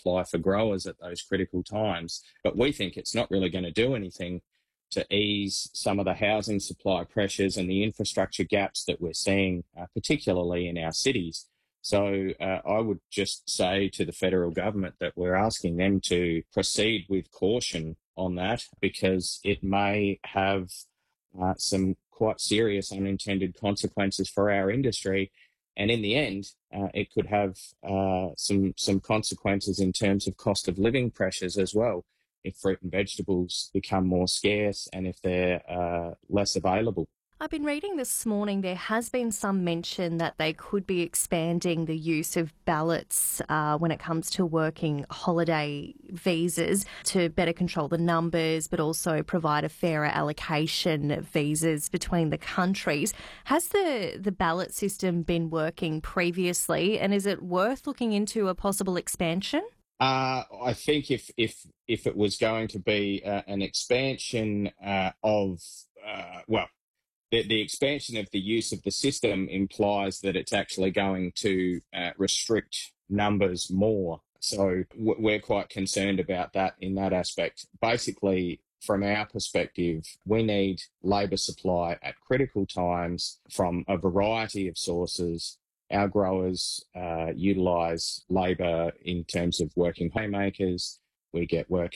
supply for growers at those critical times. But we think it's not really going to do anything to ease some of the housing supply pressures and the infrastructure gaps that we're seeing, particularly in our cities. So I would just say to the federal government that we're asking them to proceed with caution on that, because it may have some quite serious unintended consequences for our industry. And in the end, it could have some consequences in terms of cost of living pressures as well, if fruit and vegetables become more scarce and if they're less available. I've been reading this morning there has been some mention that they could be expanding the use of ballots when it comes to working holiday visas to better control the numbers, but also provide a fairer allocation of visas between the countries. Has the ballot system been working previously, and is it worth looking into a possible expansion? I think if it was going to be an expansion the expansion of the use of the system implies that it's actually going to restrict numbers more. So we're quite concerned about that in that aspect. Basically, from our perspective, we need labour supply at critical times from a variety of sources. Our growers utilise labour in terms of working haymakers. We get work